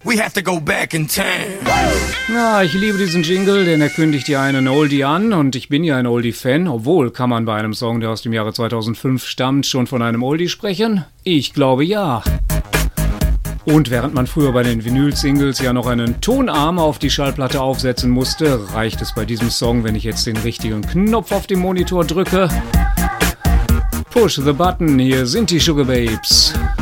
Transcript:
We have to go back in time. Na, ich liebe diesen Jingle, denn er kündigt ja einen Oldie an und ich bin ja ein Oldie-Fan. Obwohl, kann man bei einem Song, der aus dem Jahre 2005 stammt, schon von einem Oldie sprechen? Ich glaube ja. Und während man früher bei den Vinyl-Singles ja noch einen Tonarm auf die Schallplatte aufsetzen musste, reicht es bei diesem Song, wenn ich jetzt den richtigen Knopf auf dem Monitor drücke. Push the button, hier sind die Sugababes.